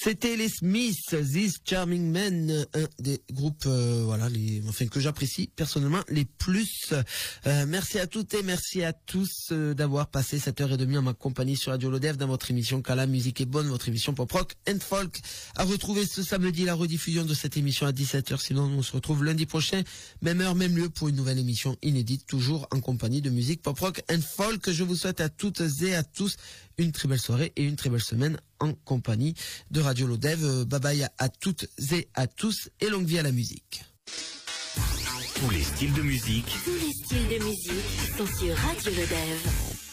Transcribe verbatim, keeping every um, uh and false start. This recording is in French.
C'était les Smiths, This Charming Men, un des groupes, euh, voilà, les, enfin que j'apprécie personnellement les plus. Euh, merci à toutes et merci à tous euh, d'avoir passé cette heure et demie en ma compagnie sur Radio Lodev dans votre émission Quand la musique est bonne, votre émission pop rock and folk. À retrouver ce samedi la rediffusion de cette émission à dix-sept heures. Sinon, on se retrouve lundi prochain, même heure, même lieu pour une nouvelle émission inédite, toujours en compagnie de musique pop rock and folk. Je vous souhaite à toutes et à tous une très belle soirée et une très belle semaine en compagnie de Radio Lodev. Bye bye à toutes et à tous et longue vie à la musique. Tous les styles de musique. Tous les styles de musique sont sur Radio Lodev.